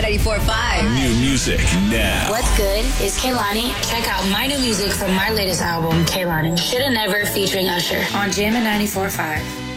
94.5. New music now. What's good? It's Kehlani. Check out my new music from my latest album, Kehlani. Shoulda Never featuring Usher on Jam at 94.5.